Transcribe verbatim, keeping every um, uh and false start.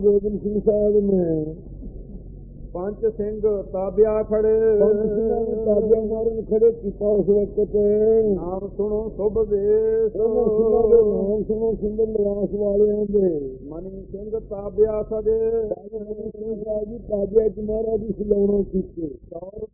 ਗੋਬਿੰਦ ਸਿੰਘ ਸਾਹਿਬ ਨੇ ਪੰਜ ਸਿੰਘ ਤਾਬਿਆ ਖੜੇ, ਪੰਜ ਸਿੰਘਾਂ ਨੇ ਤਾਬਿਆ ਮਾਰਨ ਖੜੇ ਕੀਤਾ। ਉਸ ਵਕਤ ਨਾਮ ਸੁਣੋ ਸੁਭ ਵੇਸ, ਉਹਨਾਂ ਸਿੰਘਾਂ ਦੇ ਨਾਮ ਸੁਣੋ ਸੁੰਦਰ ਲਿਬਾਸ ਵਾਲਿਆਂ ਦੇ। ਮਨੀ ਸਿੰਘ ਤਾਬਿਆ ਸਜੇ, ਸਿੰਘ ਸਾਹਿਬ ਜੀ ਤਾਬਿਆ ਚ ਮਹਾਰਾਜ ਦੀ ਸਲਾਉਣਾ ਕੀਤੇ।